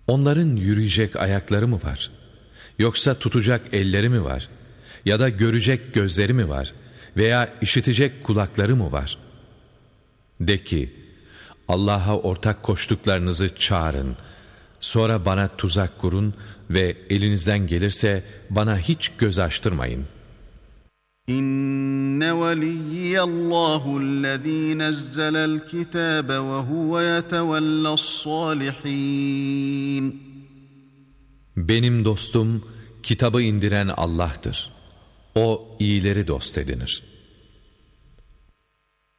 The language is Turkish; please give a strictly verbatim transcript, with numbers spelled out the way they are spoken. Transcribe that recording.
Onların yürüyecek ayakları mı var? Yoksa tutacak elleri mi var? Ya da görecek gözleri mi var? Veya işitecek kulakları mı var? De ki, Allah'a ortak koştuklarınızı çağırın. Sonra bana tuzak kurun ve elinizden gelirse bana hiç göz açtırmayın. İnne veliyyallâhu'llezî nezzelel kitâbe ve huve yetevellâ's-sâlihîn. Benim dostum, kitabı indiren Allah'tır. O iyileri dost edinir.